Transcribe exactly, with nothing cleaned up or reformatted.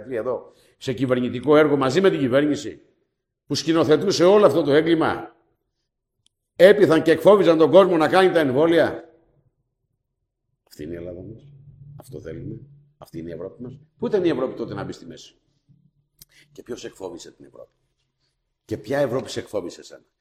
γιατροί εδώ, σε κυβερνητικό έργο μαζί με την κυβέρνηση, που σκηνοθετούσε όλο αυτό το έγκλημα, έπειθαν και εκφόβιζαν τον κόσμο να κάνει τα εμβόλια. Αυτή είναι η Ελλάδα μας. Αυτό θέλουμε. Αυτή είναι η Ευρώπη μας. Πού ήταν η Ευρώπη τότε να μπει στη μέση? Και ποιος εκφόβησε την Ευρώπη? Και ποια Ευρώπη σε εκφόβησε εσένα?